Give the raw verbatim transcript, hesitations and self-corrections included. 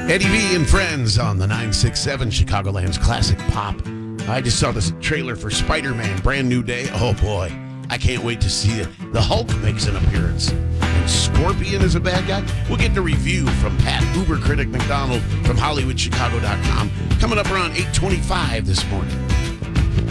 Eddie V and Friends on the nine six seven Chicagoland's Classic Pop. I just saw this trailer for Spider-Man, Brand New Day. Oh boy, I can't wait to see it. The Hulk makes an appearance. And Scorpion is a bad guy. We'll get the review from Pat Uber Critic McDonald from Hollywood Chicago dot com coming up around eight twenty-five this morning.